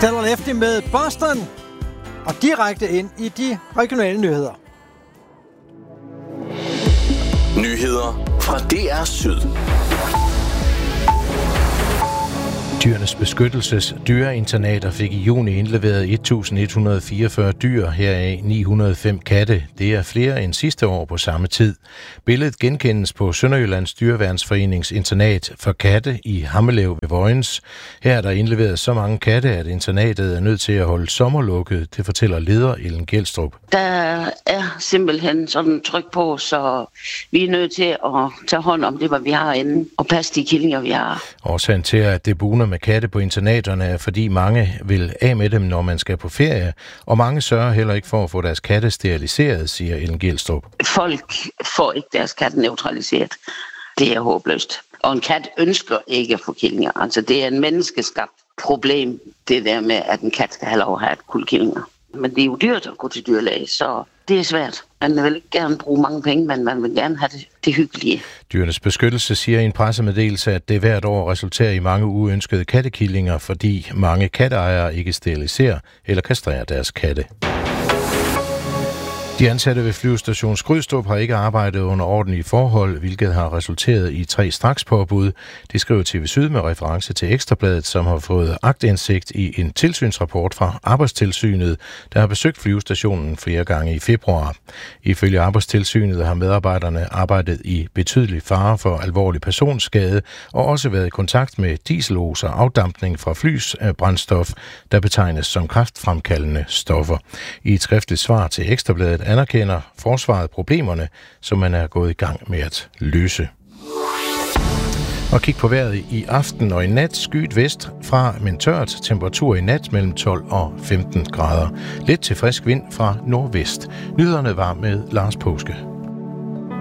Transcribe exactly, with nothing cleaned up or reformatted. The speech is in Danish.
Stellar Lefty med Boston, og direkte ind i de regionale nyheder. Nyheder fra D R Syd. Dyrenes Beskyttelses dyreinternater fik i juni indleveret et tusind et hundrede fireogfyrre dyr, heraf ni hundrede og fem katte. Det er flere end sidste år på samme tid. Billedet genkendes på Sønderjyllands Dyreværnsforenings internat for katte i Hammelev ved Vojens. Her er der indleveret så mange katte, at internatet er nødt til at holde sommerlukket. Det fortæller leder Ellen Gjelstrup. Der er simpelthen sådan tryk på, så vi er nødt til at tage hånd om det, hvad vi har inde, og passe de killinger, vi har. Årsagen til, at det buner med katte på internaterne er, fordi mange vil af med dem, når man skal på ferie, og mange sørger heller ikke for at få deres katte steriliseret, siger Ellen Gjelstrup. Folk får ikke deres katte neutraliseret. Det er håbløst. Og en kat ønsker ikke at få killinger. Altså det er en menneskeskabt problem, det der med, at en kat skal have lov at have et kuld killinger. Men det er jo dyrt at gå til dyrlæge, så det er svært. Man vil ikke gerne bruge mange penge, men man vil gerne have det, det hyggelige. Dyrenes Beskyttelse siger i en pressemeddelelse, at det hvert år resulterer i mange uønskede kattekillinger, fordi mange katteejere ikke steriliserer eller kastrerer deres katte. De ansatte ved flyvestation Skrydstrup har ikke arbejdet under ordentlige forhold, hvilket har resulteret i tre strakspåbud. Det skriver T V Syd med reference til Ekstrabladet, som har fået aktindsigt i en tilsynsrapport fra Arbejdstilsynet, der har besøgt flyvestationen flere gange i februar. Ifølge Arbejdstilsynet har medarbejderne arbejdet i betydelig fare for alvorlig personskade og også været i kontakt med dieselos og afdampning fra flys brændstof, der betegnes som kræftfremkaldende stoffer. I et skriftligt svar til Ekstrabladet anerkender forsvaret problemerne, som man er gået i gang med at løse. Og kig på vejret i aften og i nat. Skyet vest fra, men tørt. Temperatur i nat mellem tolv og femten grader. Lidt til frisk vind fra nordvest. Nyhederne var med Lars Påske.